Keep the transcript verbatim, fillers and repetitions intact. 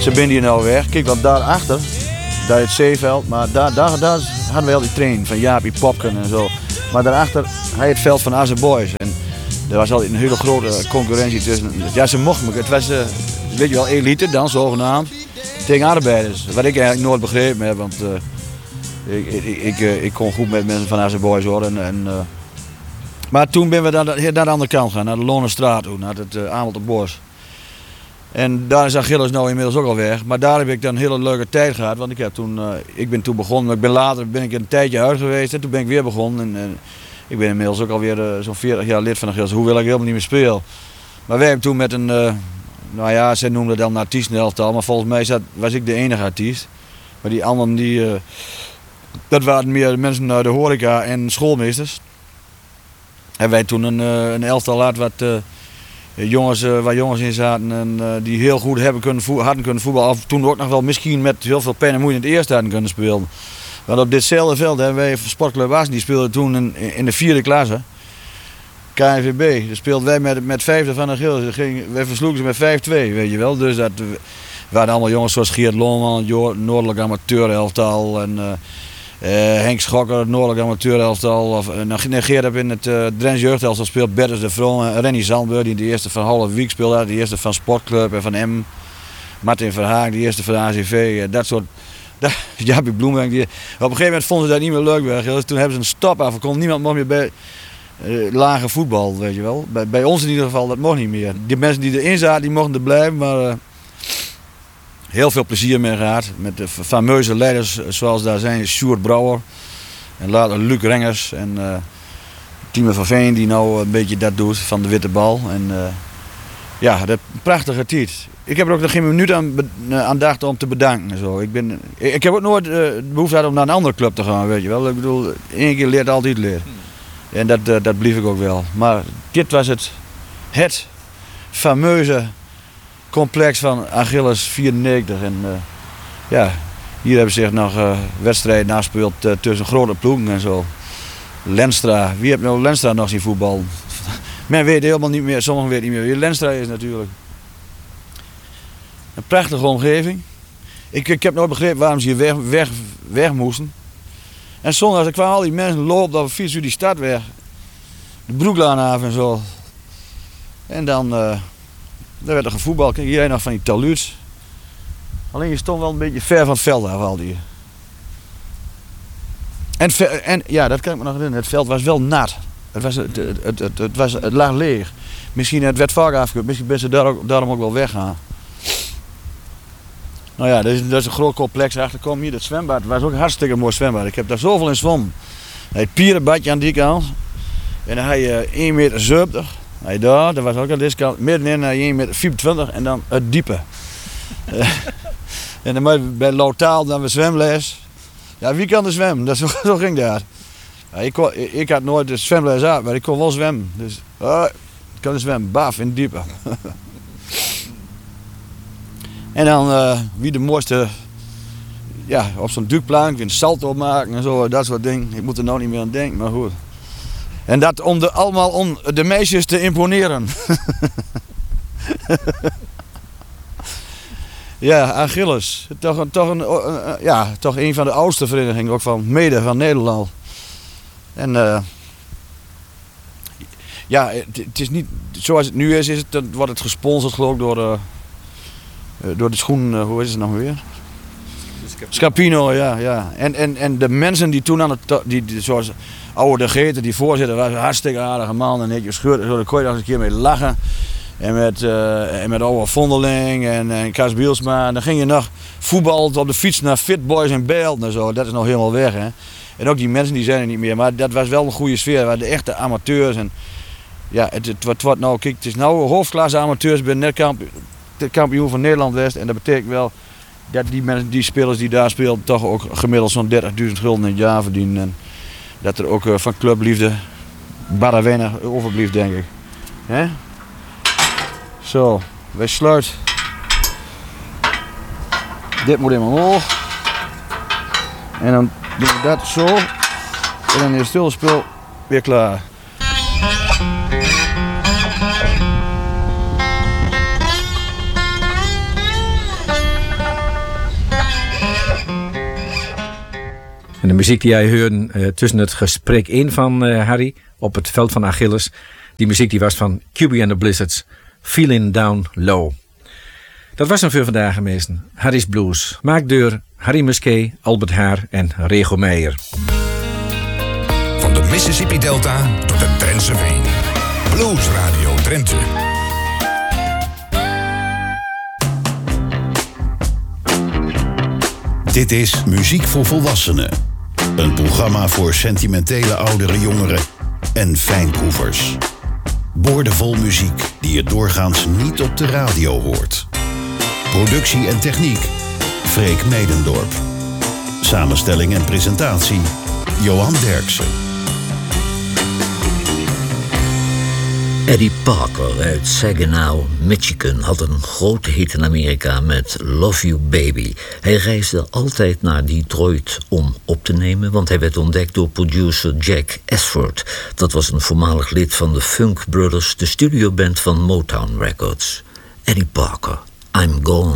ze zijn hier nou weg. Kijk, want daarachter, daar het zeeveld, maar daar, daar, daar hadden we al die train van Jaapie Popken en zo. Maar daarachter had je het veld van Aze Boys. En er was altijd een hele grote concurrentie tussen. Ja, ze mochten me. Het was, uh, weet je wel, elite dan zogenaamd. Tegen arbeiders. Wat ik eigenlijk nooit begrepen heb, want uh, ik, ik, ik, uh, ik kon goed met mensen van Aze Boys hoor. En, en, uh, maar toen ben we naar de, naar de andere kant gaan, naar de Lonestraat toe, naar het uh, Amelterbos. En daar is Achilles nou inmiddels ook al weg. Maar daar heb ik dan een hele leuke tijd gehad. Want ik, heb toen, uh, ik ben toen begonnen, ik ben later ben ik een tijdje uit geweest en toen ben ik weer begonnen. En, en ik ben inmiddels ook alweer uh, zo'n veertig jaar lid van Achilles, hoewel ik helemaal niet meer speel. Maar wij hebben toen met een, uh, nou ja, zij noemden het dan een artiestenelftal, maar volgens mij zat, was ik de enige artiest. Maar die anderen, die, uh, dat waren meer mensen uit de horeca en schoolmeesters. En wij toen een, uh, een elftal laat wat... Uh, Jongens, uh, waar jongens in zaten en, uh, die heel goed hebben kunnen vo- hadden kunnen voetballen. Of toen ook nog wel misschien met heel veel pijn en moeite in het eerste hadden kunnen spelen. Want op ditzelfde veld hebben wij Sportclub Assen, die speelde toen in, in de vierde klasse. K N V B. Daar speelden wij met, met vijfde van Achilles. Wij versloegen ze met vijf twee, weet je wel. Dus dat uh, waren allemaal jongens zoals Geert Loonman, het Noordelijk Amateurelftal. En, uh, Uh, Henk Schokker, het Noordelijk Amateurelftal. Of, uh, Geert heb in het uh, Drents jeugdelftal speelt Bertus de Vroon. Uh, Rennie Zandberg, die de eerste van Half Wiek speelde, de eerste van Sportclub en van M. Martin Verhaag, die eerste van de A C V. Uh, dat soort. Jaapie Bloemenberg. Die, op een gegeven moment vonden ze dat niet meer leuk bij. Dus toen hebben ze een stop afgekomen. Niemand mocht meer bij uh, lage voetbal, weet je wel. Bij, bij ons in ieder geval, dat mocht niet meer. Die mensen die erin zaten, die mochten er blijven, maar... Uh, heel veel plezier mee gehad met de fameuze leiders zoals daar zijn, Sjoerd Brouwer en later Luc Rengers en uh, Tieme van Veen die nou een beetje dat doet van de Witte Bal. En uh, ja, dat prachtige tijd. Ik heb er ook nog geen minuut aan, aan dacht om te bedanken. En zo. Ik, ben, ik, ik heb ook nooit uh, de behoefte gehad om naar een andere club te gaan, weet je wel. Ik bedoel, één keer leert altijd leren. En dat, uh, dat blief ik ook wel. Maar dit was het, het fameuze complex van Achilles vierennegentig. En uh, ja, hier hebben ze zich nog uh, wedstrijden naspeeld uh, tussen grote ploegen en zo. Lenstra, wie heeft nou Lenstra nog zien voetballen? Men weet helemaal niet meer, sommigen weten niet meer wie Lenstra is natuurlijk. Een prachtige omgeving. Ik, ik heb nooit begrepen waarom ze hier weg, weg, weg moesten. En zondags kwamen al die mensen lopen op de fiets die stad weg. De Broeklaan af en zo. En dan... Uh, Daar werd er gevoetbald. Kijk, hier heb je nog van die taluuts. Alleen je stond wel een beetje ver van het veld af al die. En, en ja, dat kan ik me nog herinneren. Het veld was wel nat. Het, was, het, het, het, het, het, was, het lag leeg. Misschien het werd vaak afgekeurd. Misschien ben ze daar ook, daarom ook wel weggaan. Nou ja, dat is, dat is een groot complex. Achterkom hier, het zwembad. Het was ook een hartstikke mooi zwembad. Ik heb daar zoveel in zwommen. Het pierenbadje aan die kant. En dan had je één meter zeventig. Hey, daar, dat was ook aan deze kant, middenin naar één meter vierentwintig en dan het diepe. uh, en dan bij Lautaal dan weer zwemles. Ja, wie kan er zwemmen? Dat, zo, zo ging dat. Ja, ik, kon, ik, ik had nooit de zwemles uit, maar ik kon wel zwemmen. Dus uh, ik kan zwemmen, baf in het diepe. En dan uh, wie de mooiste, ja, op zo'n duikplank, een salto maken en zo, dat soort dingen. Ik moet er nou niet meer aan denken, maar goed. En dat om de, allemaal om de meisjes te imponeren. Ja, Achilles. Toch, een, toch, een, uh, ja, toch een van de oudste verenigingen ook van mede van Nederland. En uh, ja, het, het is niet zoals het nu is, is het, wordt het gesponsord geloof ik door, uh, door de schoen, uh, hoe is het nog weer? Scapino, ja, ja. En, en, en de mensen die toen aan het, die, die, zoals oude de Geter, die voorzitter, was een hartstikke aardige man en netjes gescheurd. Zo, daar kon je nog eens een keer mee lachen. En met, uh, en met Oude Vondeling en, en Kas Bielsma. En dan ging je nog voetballen op de fiets naar Fit Boys en Beeld en zo. Dat is nog helemaal weg, hè. En ook die mensen die zijn er niet meer. Maar dat was wel een goede sfeer. We waren de echte amateurs. En ja, het, het, het wordt nou, kijk, het is nou hoofdklasse amateurs. Ik ben net kampioen, kampioen van Nederland West. En dat betekent wel dat die, mensen, die spelers die daar spelen toch ook gemiddeld zo'n dertigduizend gulden in het jaar verdienen. En dat er ook uh, van clubliefde barra weinig overblijft, denk ik. He? Zo, wij sluiten. Dit moet helemaal omhoog. En dan doen we dat zo. En dan is het stille spul weer klaar. En de muziek die jij hoorde uh, tussen het gesprek in van uh, Harry op het veld van Achilles, die muziek die was van Q B and the Blizzards, Feeling Down Low. Dat was hem voor vandaag, meesten. Harry's Blues. Maakt door Harry Musquet, Albert Haar en Rego Meijer. Van de Mississippi Delta tot de Drentse Veen. Blues Radio Drenthe. Dit is Muziek voor Volwassenen. Een programma voor sentimentele oudere jongeren en fijnproevers. Boordevol muziek die je doorgaans niet op de radio hoort. Productie en techniek, Freek Medendorp. Samenstelling en presentatie, Johan Derksen. Eddie Parker uit Saginaw, Michigan had een grote hit in Amerika met Love You Baby. Hij reisde altijd naar Detroit om op te nemen, want hij werd ontdekt door producer Jack Ashford. Dat was een voormalig lid van de Funk Brothers, de studioband van Motown Records. Eddie Parker, I'm Gone.